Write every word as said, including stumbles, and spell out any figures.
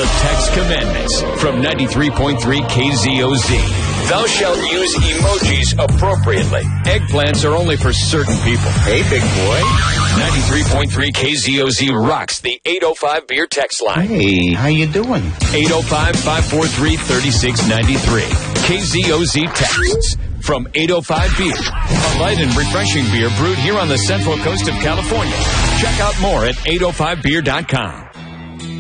text commandments from ninety-three point three K Z O Z. Thou shalt use emojis appropriately. Eggplants are only for certain people. Hey, big boy. ninety-three point three K Z O Z rocks the eight oh five beer text line. Hey, how you doing? eight oh five, five four three, three six nine three. K Z O Z texts from eight oh five Beer. A light and refreshing beer brewed here on the central coast of California. Check out more at eight oh five beer dot com.